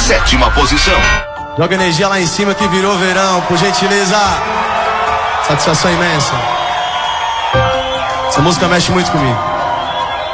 7ª posição. Joga energia lá em cima que virou verão, por gentileza. Satisfação imensa. Essa música mexe muito comigo.